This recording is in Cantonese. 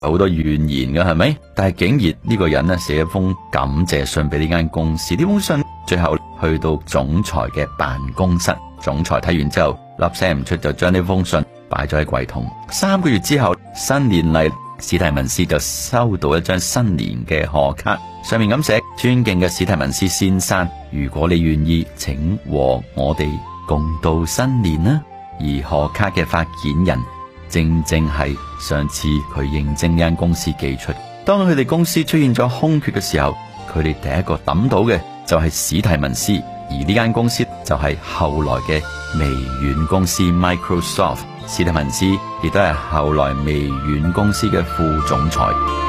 好多怨言嘅係咪？但係竟然呢個人呢寫一封感謝信俾呢間公司，呢封信最後去到總裁嘅辦公室，總裁睇完之後粒聲唔出，就將呢封信擺咗喺櫃桶。3個月之後，新年嚟，史提文斯就收到一張新年嘅賀卡，上面咁寫：尊敬嘅史提文斯先生，如果你願意，請和我哋共度新年啦。而賀卡嘅發件人正正係上次佢應徵呢間公司寄出。當佢哋公司出現咗空缺嘅時候，佢哋第一個抌到嘅就係史提文斯，而呢間公司就係後來嘅微軟公司 Microsoft。史提文斯亦都係後來微軟公司嘅副總裁。